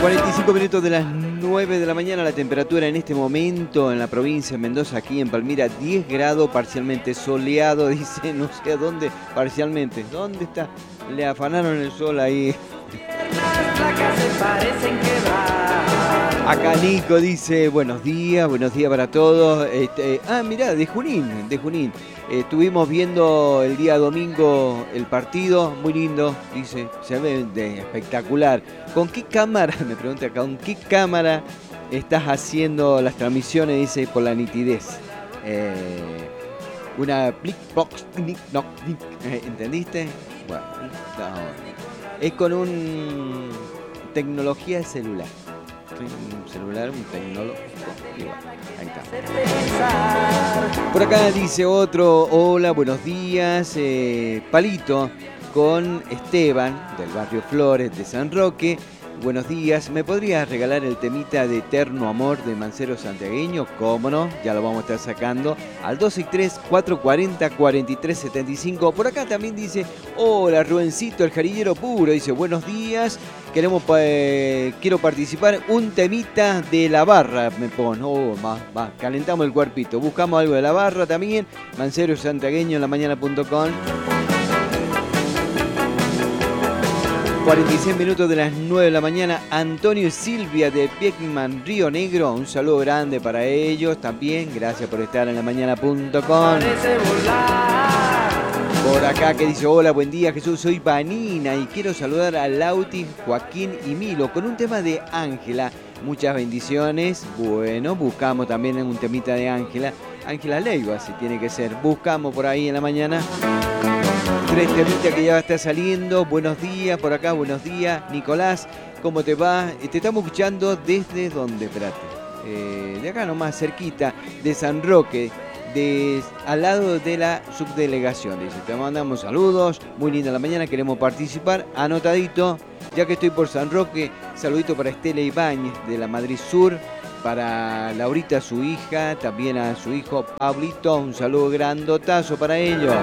45 minutos de las 9 de la mañana, la temperatura en este momento en la provincia de Mendoza, aquí en Palmira, 10 grados, parcialmente soleado, dice, no sé a dónde, parcialmente. ¿Dónde está? Le afanaron el sol ahí. Acá Nico dice, buenos días para todos. Mirá, de Junín. Estuvimos viendo el día domingo el partido, muy lindo, dice, se ve espectacular. ¿Con qué cámara, me pregunta acá, con qué cámara estás haciendo las transmisiones? Dice, por la nitidez. Una Blickbox, ¿entendiste? Bueno, no. Es con un tecnología de celular. Un celular, un tecnológico. Y bueno, ahí está. Por acá dice otro, hola, buenos días, Palito, con Esteban, del barrio Flores de San Roque. Buenos días, ¿me podrías regalar el temita de Eterno Amor de Mancero Santiagueño? Cómo no, ya lo vamos a estar sacando al 263-440-4375. Por acá también dice, hola Rubencito, el jarillero puro, dice, buenos días, quiero participar, un temita de La Barra, me pone, calentamos el cuerpito, buscamos algo de La Barra también, Mancero Santiagueño en lamañana.com. 46 minutos de las 9 de la mañana, Antonio y Silvia de Pieckman, Río Negro, un saludo grande para ellos también, gracias por estar en lamañana.com. Por acá que dice, hola, buen día Jesús, soy Vanina y quiero saludar a Lauti, Joaquín y Milo con un tema de Ángela, muchas bendiciones. Bueno, buscamos también un temita de Ángela Leiva, si tiene que ser, buscamos por ahí en la mañana. 3 temitas que ya está saliendo. Buenos días, por acá, buenos días. Nicolás, ¿cómo te va? Te estamos escuchando desde donde, espérate. De acá nomás, cerquita, de San Roque, al lado de la subdelegación. Dice, te mandamos saludos, muy linda la mañana, queremos participar. Anotadito, ya que estoy por San Roque, saludito para Estela Ibáñez de la Madrid Sur, para Laurita, su hija, también a su hijo Pablito, un saludo grandotazo para ellos.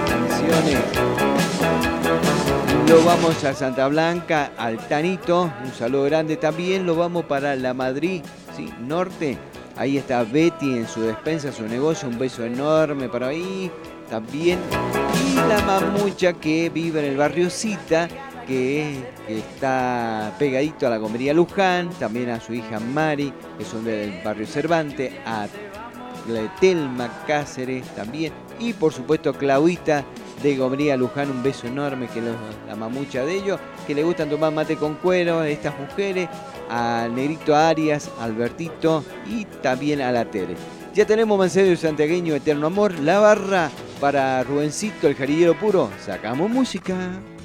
Lo vamos a Santa Blanca, al Tanito, un saludo grande también. Lo vamos para la Madrid, ¿sí? Norte. Ahí está Betty en su despensa, su negocio, un beso enorme para ahí también. Y la mamucha que vive en el barrio Cita, que está pegadito a la comería Luján, también a su hija Mari, que son del barrio Cervantes, a Telma Cáceres también, y por supuesto Claudita de Gomería Luján, un beso enorme, que la mamucha de ellos, que le gustan tomar mate con cuero a estas mujeres, a Negrito Arias, a Albertito y también a la Tere. Ya tenemos Mancero Santiagueño, Eterno Amor, La Barra para Rubencito, el jarillero puro. Sacamos música.